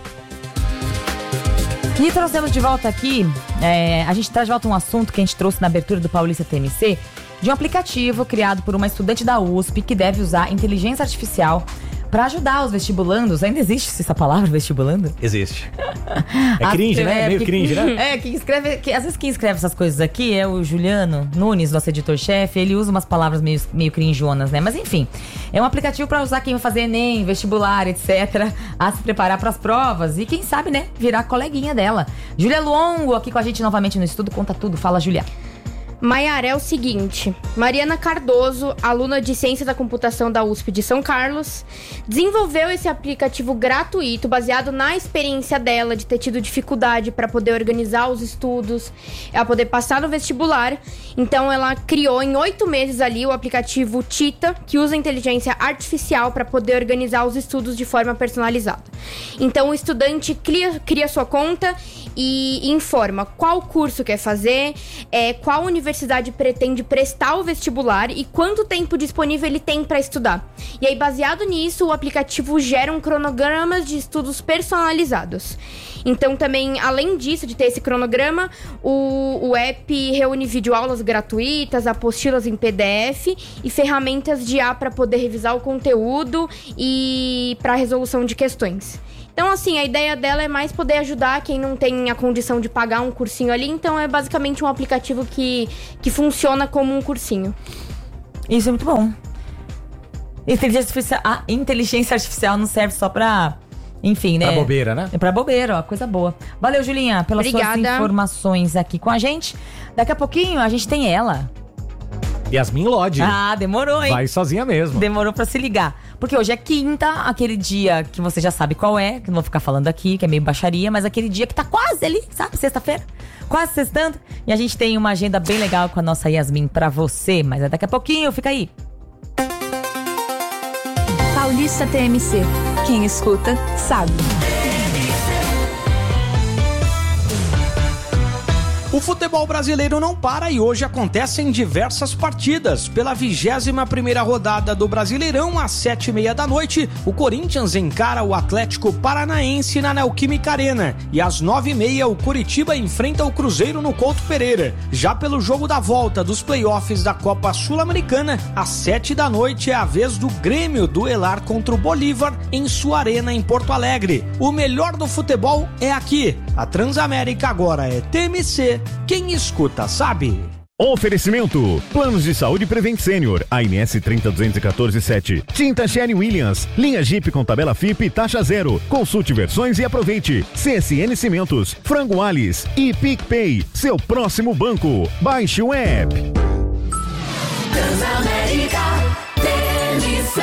E trouxemos de volta aqui, a gente traz de volta um assunto que a gente trouxe na abertura do Paulista TMC, de um aplicativo criado por uma estudante da USP que deve usar inteligência artificial para ajudar os vestibulandos. Ainda existe essa palavra, vestibulando? Existe. É cringe, né? Meio cringe, né? Às vezes quem escreve essas coisas aqui é o Juliano Nunes, nosso editor-chefe. Ele usa umas palavras meio crinjonas, né? Mas enfim, é um aplicativo para usar quem vai fazer Enem, vestibular, etc., a se preparar para as provas e quem sabe, né, virar coleguinha dela. Júlia Longo aqui com a gente novamente no estudo, conta tudo. Fala, Júlia. Maiara, é o seguinte: Mariana Cardoso, aluna de Ciência da Computação da USP de São Carlos, desenvolveu esse aplicativo gratuito baseado na experiência dela de ter tido dificuldade para poder organizar os estudos, para poder passar no vestibular. Então ela criou em 8 meses ali o aplicativo Tita, que usa inteligência artificial para poder organizar os estudos de forma personalizada. Então o estudante cria sua conta e informa qual curso quer fazer, qual universidade pretende prestar o vestibular e quanto tempo disponível ele tem para estudar. E aí, baseado nisso, o aplicativo gera um cronograma de estudos personalizados. Então também, além disso, de ter esse cronograma, o app reúne videoaulas gratuitas, apostilas em PDF e ferramentas de IA para poder revisar o conteúdo e para resolução de questões. Então, assim, a ideia dela é mais poder ajudar quem não tem a condição de pagar um cursinho ali. Então, é basicamente um aplicativo que funciona como um cursinho. Isso é muito bom. A inteligência artificial não serve só pra... Enfim, né? Pra bobeira, né? É pra bobeira, ó, coisa boa. Valeu, Julinha, pelas suas informações aqui com a gente. Daqui a pouquinho a gente tem ela. Yasmin Lodge. Ah, demorou, hein? Vai sozinha mesmo. Demorou pra se ligar. Porque hoje é quinta, aquele dia que você já sabe qual é, que não vou ficar falando aqui, que é meio baixaria, mas aquele dia que tá quase ali, sabe? Sexta-feira. Quase sextando. E a gente tem uma agenda bem legal com a nossa Yasmin pra você. Mas é daqui a pouquinho, fica aí. Paulista TMC. Quem escuta, sabe. O futebol brasileiro não para e hoje acontecem diversas partidas. Pela 21ª rodada do Brasileirão, às 7h30 da noite, o Corinthians encara o Atlético Paranaense na Neoquímica Arena. E às 9h30, o Curitiba enfrenta o Cruzeiro no Couto Pereira. Já pelo jogo da volta dos playoffs da Copa Sul-Americana, às 7h da noite é a vez do Grêmio duelar contra o Bolívar em sua arena em Porto Alegre. O melhor do futebol é aqui. A Transamérica agora é TMC. Quem escuta sabe. Oferecimento: Planos de Saúde Prevent Senior, ANS 302147. Tinta Sherry Williams, linha Jeep com tabela FIP e taxa zero. Consulte versões e aproveite. CSN Cimentos, Frango Alice e PicPay, seu próximo banco. Baixe o app. Transamérica TMC.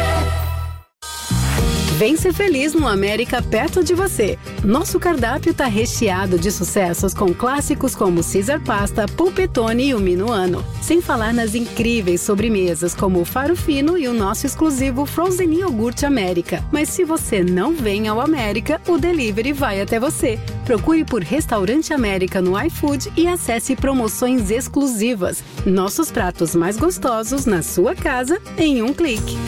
Vem ser feliz no América perto de você. Nosso cardápio tá recheado de sucessos com clássicos como Caesar Pasta, Polpettone e o Minuano. Sem falar nas incríveis sobremesas como o Faro Fino e o nosso exclusivo Frozen Iogurte América. Mas se você não vem ao América, o delivery vai até você. Procure por Restaurante América no iFood e acesse promoções exclusivas. Nossos pratos mais gostosos na sua casa em um clique.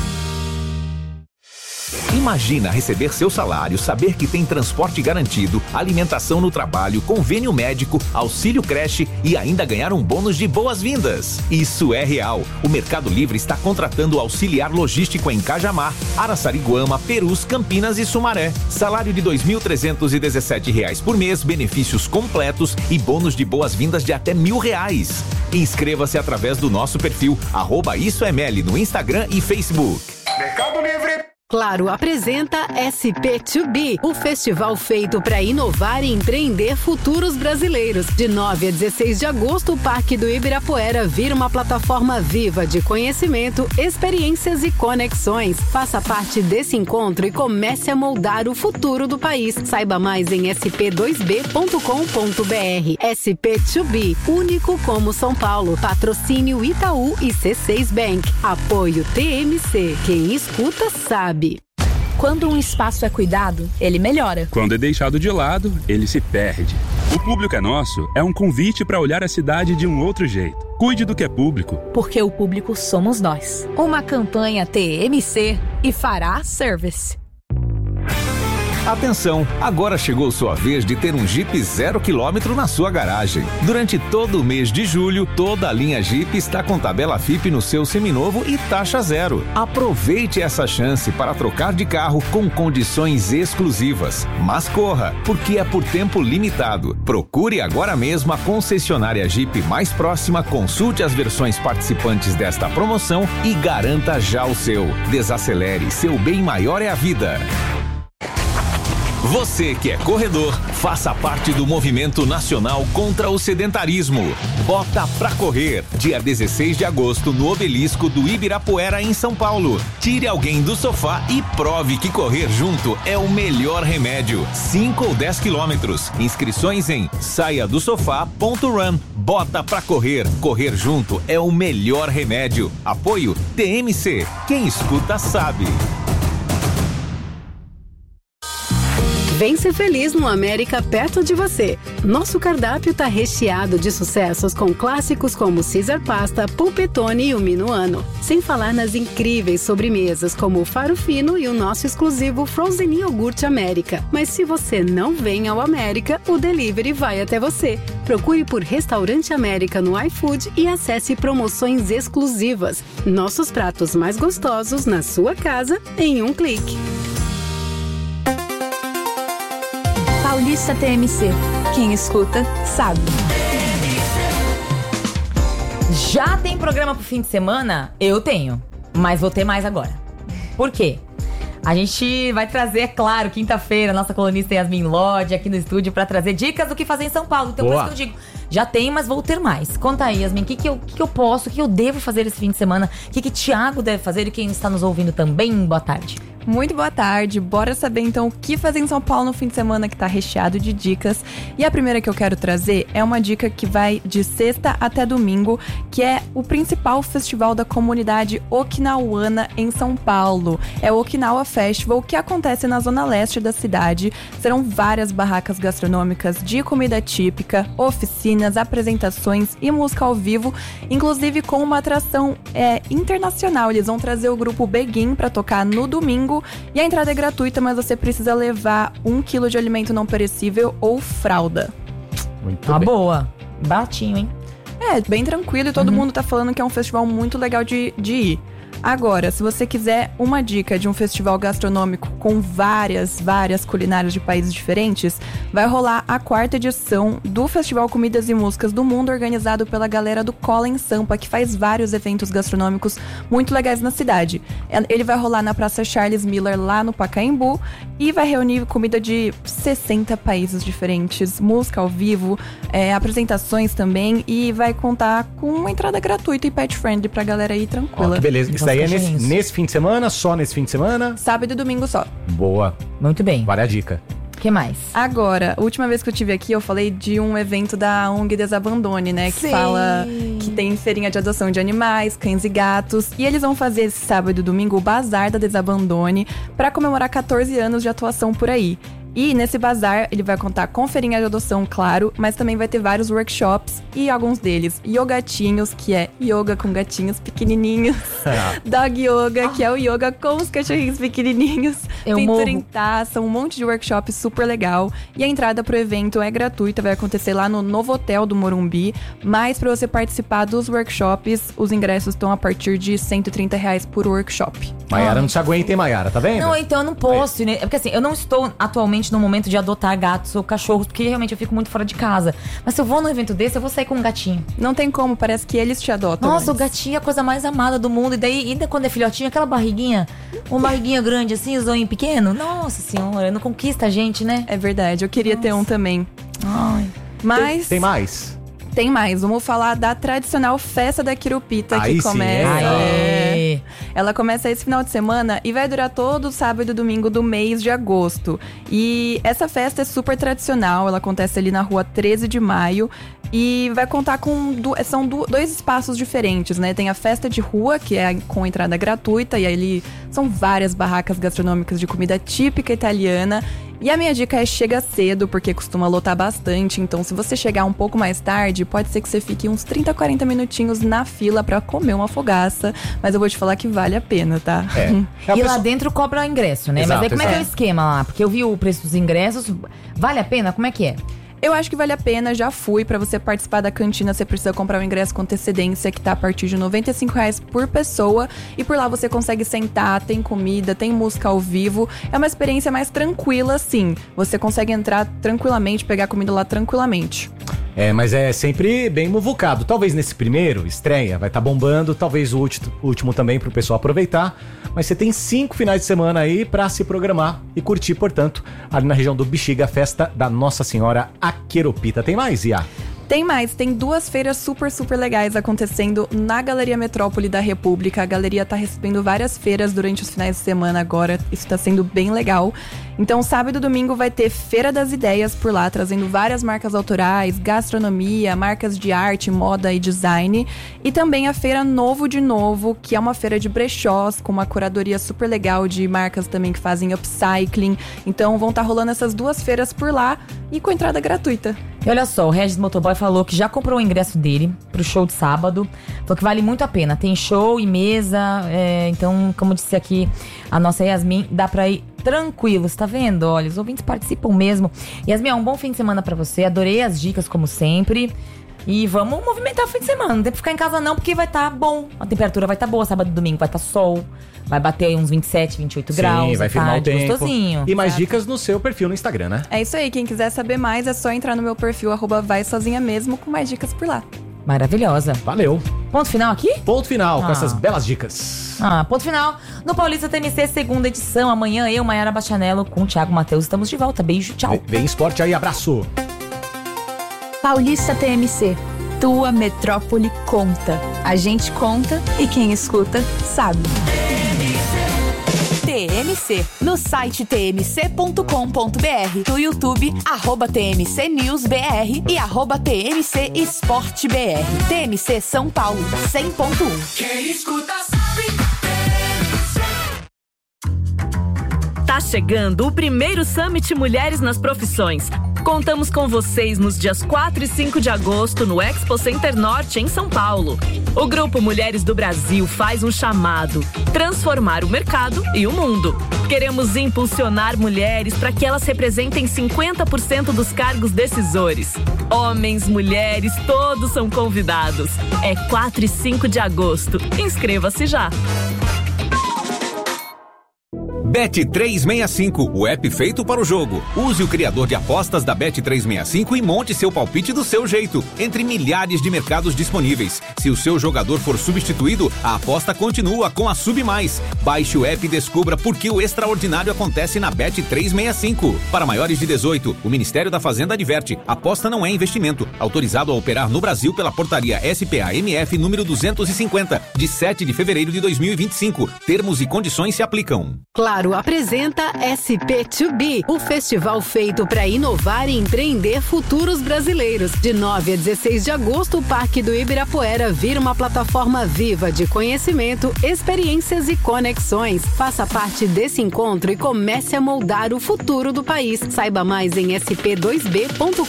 Imagina receber seu salário, saber que tem transporte garantido, alimentação no trabalho, convênio médico, auxílio creche e ainda ganhar um bônus de boas-vindas. Isso é real. O Mercado Livre está contratando auxiliar logístico em Cajamar, Araçariguama, Perus, Campinas e Sumaré. Salário de R$ 2.317 por mês, benefícios completos e bônus de boas-vindas de até R$1.000. Inscreva-se através do nosso perfil @IsoEML no Instagram e Facebook. Mercado Livre. Claro apresenta SP2B, o festival feito para inovar e empreender futuros brasileiros. De 9 a 16 de agosto, o Parque do Ibirapuera vira uma plataforma viva de conhecimento, experiências e conexões. Faça parte desse encontro e comece a moldar o futuro do país. Saiba mais em sp2b.com.br. SP2B, único como São Paulo. Patrocínio Itaú e C6 Bank. Apoio TMC. Quem escuta sabe. Quando um espaço é cuidado, ele melhora. Quando é deixado de lado, ele se perde. O Público é Nosso é um convite para olhar a cidade de um outro jeito. Cuide do que é público. Porque o público somos nós. Uma campanha TMC e Fará Service. Atenção, agora chegou sua vez de ter um Jeep 0 km na sua garagem. Durante todo o mês de julho, toda a linha Jeep está com tabela FIP no seu seminovo e taxa zero. Aproveite essa chance para trocar de carro com condições exclusivas. Mas corra, porque é por tempo limitado. Procure agora mesmo a concessionária Jeep mais próxima, consulte as versões participantes desta promoção e garanta já o seu. Desacelere, seu bem maior é a vida. Você que é corredor, faça parte do movimento nacional contra o sedentarismo. Bota pra correr, dia 16 de agosto no Obelisco do Ibirapuera em São Paulo. Tire alguém do sofá e prove que correr junto é o melhor remédio. 5 ou 10 quilômetros. Inscrições em saiadosofá.run. Bota pra correr, correr junto é o melhor remédio. Apoio TMC. Quem escuta sabe. Vem ser feliz no América perto de você. Nosso cardápio tá recheado de sucessos com clássicos como Caesar Pasta, Polpettone e o Minuano. Sem falar nas incríveis sobremesas como o Faro Fino e o nosso exclusivo Frozen Iogurte América. Mas se você não vem ao América, o delivery vai até você. Procure por Restaurante América no iFood e acesse promoções exclusivas. Nossos pratos mais gostosos na sua casa em um clique. Paulista TMC. Quem escuta, sabe. Já tem programa pro fim de semana? Eu tenho. Mas vou ter mais agora. Por quê? A gente vai trazer, é claro, quinta-feira, nossa colunista Yasmin Lodge aqui no estúdio pra trazer dicas do que fazer em São Paulo. Então, por isso que eu digo, já tem, mas vou ter mais. Conta aí, Yasmin, o que eu posso, o que eu devo fazer esse fim de semana? O que Thiago deve fazer e quem está nos ouvindo também? Boa tarde. Muito boa tarde, bora saber então o que fazer em São Paulo no fim de semana, que tá recheado de dicas. E a primeira que eu quero trazer é uma dica que vai de sexta até domingo, que é o principal festival da comunidade okinawana em São Paulo. É o Okinawa Festival, que acontece na zona leste da cidade. Serão várias barracas gastronômicas de comida típica, oficinas, apresentações e música ao vivo, inclusive com uma atração internacional. Eles vão trazer o grupo Begin para tocar no domingo. E a entrada é gratuita, mas você precisa levar 1 quilo de alimento não perecível ou fralda. Muito bem. Boa. Baratinho, hein? É, bem tranquilo e todo mundo tá falando que é um festival muito legal de ir. Agora, se você quiser uma dica de um festival gastronômico com várias culinárias de países diferentes, vai rolar a 4ª edição do Festival Comidas e Músicas do Mundo, organizado pela galera do Colin Sampa, que faz vários eventos gastronômicos muito legais na cidade. Ele vai rolar na Praça Charles Miller, lá no Pacaembu, e vai reunir comida de 60 países diferentes, música ao vivo, apresentações também, e vai contar com uma entrada gratuita e pet friendly pra galera ir tranquila. Que beleza. Isso daí é nesse fim de semana? Só nesse fim de semana? Sábado e domingo só. Boa. Muito bem. Vale a dica. O que mais? Agora, a última vez que eu estive aqui, eu falei de um evento da ONG Desabandone, né? Que fala que tem feirinha de adoção de animais, cães e gatos. E eles vão fazer esse sábado e domingo o Bazar da Desabandone pra comemorar 14 anos de atuação por aí. E nesse bazar, ele vai contar com feirinha de adoção, claro, mas também vai ter vários workshops e alguns deles yogatinhos, que é yoga com gatinhos pequenininhos, dog yoga, que é o yoga com os cachorrinhos pequenininhos, pintura em taça, um monte de workshop super legal. E a entrada pro evento é gratuita, vai acontecer lá no Novo Hotel do Morumbi, mas para você participar dos workshops, os ingressos estão a partir de R$130 por workshop. Maiara não se aguenta, hein, Maiara? Tá vendo? Não, então eu não posso, né? Porque assim, eu não estou atualmente no momento de adotar gatos ou cachorros, porque realmente eu fico muito fora de casa. Mas se eu vou num evento desse, eu vou sair com um gatinho. Não tem como, parece que eles te adotam. Nossa, o gatinho é a coisa mais amada do mundo. E daí, ainda quando é filhotinho, aquela barriguinha, uma barriguinha grande assim, zoinho pequeno. Nossa senhora, não conquista a gente, né? É verdade, eu queria ter um também. Ai. Mas... Tem mais? Tem mais, vamos falar da tradicional festa da Quirupita, que começa. Ela começa esse final de semana e vai durar todo o sábado e domingo do mês de agosto. E essa festa é super tradicional, ela acontece ali na rua 13 de maio. E vai contar com dois espaços diferentes, né? Tem a festa de rua, que é com entrada gratuita, e ali são várias barracas gastronômicas de comida típica italiana. E a minha dica é chega cedo, porque costuma lotar bastante. Então, se você chegar um pouco mais tarde, pode ser que você fique uns 30, 40 minutinhos na fila pra comer uma fogaça. Mas eu vou te falar que vale a pena, tá? E lá dentro cobra o ingresso, né? Mas aí como é que é o esquema lá? Porque eu vi o preço dos ingressos. Vale a pena? Como é que é? Eu acho que vale a pena, já fui. Pra você participar da cantina, você precisa comprar o ingresso com antecedência, que tá a partir de R$95 por pessoa. E por lá você consegue sentar, tem comida, tem música ao vivo. É uma experiência mais tranquila, sim. Você consegue entrar tranquilamente, pegar comida lá tranquilamente. Mas é sempre bem muvucado. Talvez nesse primeiro, estreia, vai estar bombando. Talvez o último também pro pessoal aproveitar. Mas você tem 5 finais de semana aí pra se programar e curtir, portanto, ali na região do Bexiga, a festa da Nossa Senhora Aqueropita. Tem mais, Ia? Tem mais, tem 2 feiras super, super legais acontecendo na Galeria Metrópole da República. A galeria tá recebendo várias feiras durante os finais de semana agora, isso tá sendo bem legal. Então, sábado e domingo vai ter Feira das Ideias por lá, trazendo várias marcas autorais, gastronomia, marcas de arte, moda e design. E também a Feira Novo de Novo, que é uma feira de brechós, com uma curadoria super legal de marcas também que fazem upcycling. Então, vão estar rolando essas duas feiras por lá e com entrada gratuita. E olha só, o Regis Motoboy falou que já comprou o ingresso dele pro show de sábado. Falou que vale muito a pena. Tem show e mesa. Então, como disse aqui a nossa Yasmin, dá pra ir tranquilos, tá vendo? Olha, os ouvintes participam mesmo. Yasmin, um bom fim de semana pra você. Adorei as dicas, como sempre. E vamos movimentar o fim de semana. Não tem que ficar em casa não, porque vai estar bom. A temperatura vai estar boa. Sábado e domingo vai estar sol. Vai bater uns 27, 28 graus. Sim, vai firmar o tempo. Gostosinho. E mais dicas no seu perfil no Instagram, né? É isso aí. Quem quiser saber mais é só entrar no meu perfil @vaisozinhamesmo com mais dicas por lá. Maravilhosa. Valeu. Ponto final aqui? Ponto final, com essas belas dicas. Ponto final. No Paulista TMC, segunda edição. Amanhã eu, Mayara Bachanello, com o Thiago Matheus. Estamos de volta. Beijo, tchau. Vem esporte aí, abraço. Paulista TMC. Tua metrópole conta. A gente conta e quem escuta sabe. TMC. No site tmc.com.br. No YouTube, @TMCNewsBR e @TMC EsporteBR. TMC São Paulo, 100.1. Quem escuta sabe. Tá chegando o primeiro Summit Mulheres nas Profissões. Contamos com vocês nos dias 4 e 5 de agosto no Expo Center Norte, em São Paulo. O Grupo Mulheres do Brasil faz um chamado: transformar o mercado e o mundo. Queremos impulsionar mulheres para que elas representem 50% dos cargos decisores. Homens, mulheres, todos são convidados. É 4 e 5 de agosto. Inscreva-se já. Bet365, o app feito para o jogo. Use o criador de apostas da Bet365 e monte seu palpite do seu jeito, entre milhares de mercados disponíveis. Se o seu jogador for substituído, a aposta continua com a Sub Mais. Baixe o app e descubra por que o extraordinário acontece na Bet365. Para maiores de 18, o Ministério da Fazenda adverte: aposta não é investimento. Autorizado a operar no Brasil pela portaria SPA-MF número 250, de 7 de fevereiro de 2025. Termos e condições se aplicam. Claro apresenta SP2B, o festival feito para inovar e empreender futuros brasileiros. De 9 a 16 de agosto, o Parque do Ibirapuera vira uma plataforma viva de conhecimento, experiências e conexões. Faça parte desse encontro e comece a moldar o futuro do país. Saiba mais em sp2b.com.br.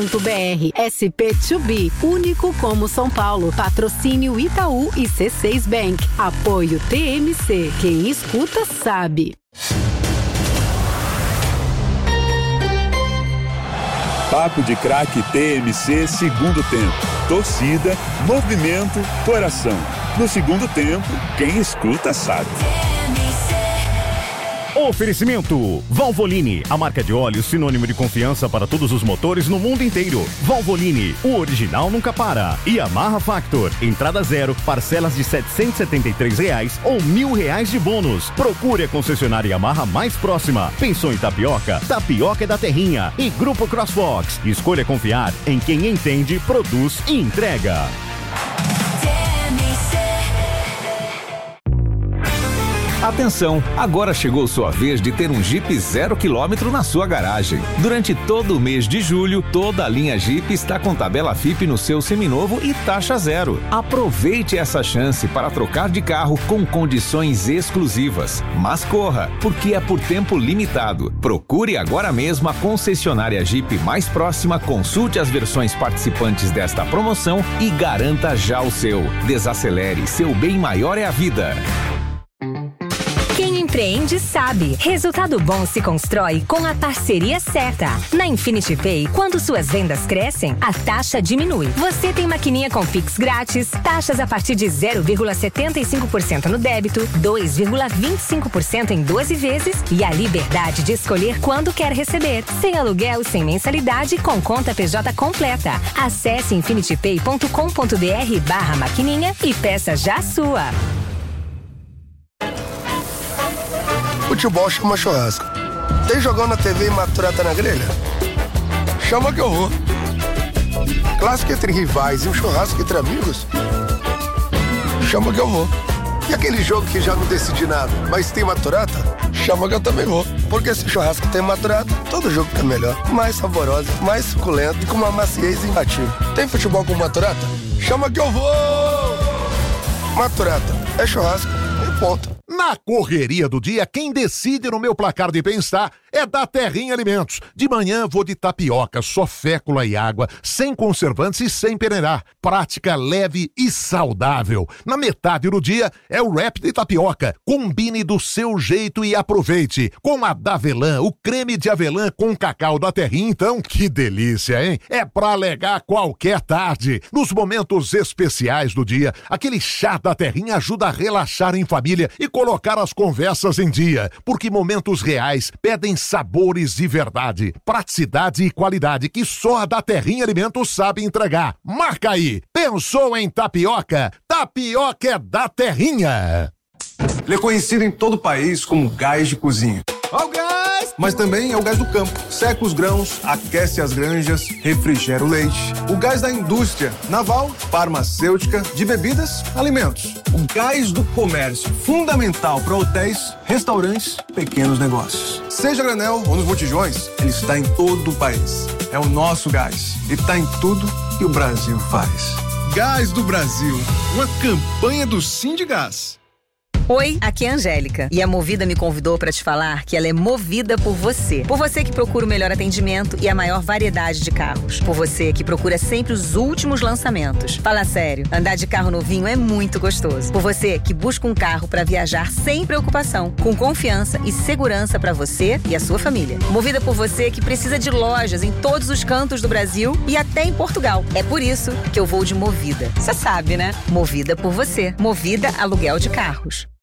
SP2B, único como São Paulo. Patrocínio Itaú e C6 Bank. Apoio TMC. Quem escuta sabe. Papo de Craque TMC, segundo tempo. Torcida, movimento, coração. No segundo tempo, quem escuta sabe. Oferecimento Valvoline, a marca de óleo sinônimo de confiança para todos os motores no mundo inteiro. Valvoline, o original nunca para. E Yamaha Factor, entrada zero, parcelas de R$773 ou R$1.000 de bônus. Procure a concessionária Yamaha mais próxima. Pensou em tapioca? Tapioca é da Terrinha. E Grupo CrossFox, escolha confiar em quem entende, produz e entrega. Atenção, agora chegou sua vez de ter um Jeep 0 km na sua garagem. Durante todo o mês de julho, toda a linha Jeep está com tabela FIP no seu seminovo e taxa zero. Aproveite essa chance para trocar de carro com condições exclusivas. Mas corra, porque é por tempo limitado. Procure agora mesmo a concessionária Jeep mais próxima, consulte as versões participantes desta promoção e garanta já o seu. Desacelere, seu bem maior é a vida. Quem empreende sabe. Resultado bom se constrói com a parceria certa. Na Infinity Pay, quando suas vendas crescem, a taxa diminui. Você tem maquininha com Pix grátis, taxas a partir de 0,75% no débito, 2,25% em 12 vezes e a liberdade de escolher quando quer receber. Sem aluguel, sem mensalidade, com conta PJ completa. Acesse infinitypay.com.br/maquininha e peça já a sua. Futebol chama churrasco. Tem jogão na TV e maturata na grelha? Chama que eu vou. Clássico entre rivais e um churrasco entre amigos? Chama que eu vou. E aquele jogo que já não decidi nada, mas tem Maturata? Chama que eu também vou. Porque se churrasco tem Maturata, todo jogo fica melhor. Mais saborosa, mais suculento e com uma maciez imbatível. Tem futebol com Maturata? Chama que eu vou! Maturata, é churrasco e ponto. Na correria do dia, quem decide no meu placar de bem-estar é da Terrinha Alimentos. De manhã vou de tapioca, só fécula e água, sem conservantes e sem peneirar. Prática, leve e saudável. Na metade do dia é o wrap de tapioca. Combine do seu jeito e aproveite. Com a Davelã, o creme de avelã com cacau da Terrinha, então, que delícia, hein? É pra alegar qualquer tarde. Nos momentos especiais do dia, aquele chá da Terrinha ajuda a relaxar em família e colocar as conversas em dia, porque momentos reais pedem sabores de verdade, praticidade e qualidade que só a da Terrinha Alimentos sabe entregar. Marca aí! Pensou em tapioca? Tapioca é da Terrinha! Ele é conhecido em todo o país como gás de cozinha. Ó o gás! Mas também é o gás do campo. Seca os grãos, aquece as granjas, refrigera o leite. O gás da indústria naval, farmacêutica, de bebidas, alimentos. O gás do comércio, fundamental para hotéis, restaurantes, pequenos negócios. Seja granel ou nos botijões, ele está em todo o país. É o nosso gás e está em tudo que o Brasil faz. Gás do Brasil, uma campanha do Sindigás. Oi, aqui é a Angélica e a Movida me convidou para te falar que ela é movida por você. Por você que procura o melhor atendimento e a maior variedade de carros. Por você que procura sempre os últimos lançamentos. Fala sério, andar de carro novinho é muito gostoso. Por você que busca um carro para viajar sem preocupação, com confiança e segurança para você e a sua família. Movida por você que precisa de lojas em todos os cantos do Brasil e até em Portugal. É por isso que eu vou de Movida. Você sabe, né? Movida por você. Movida Aluguel de Carros.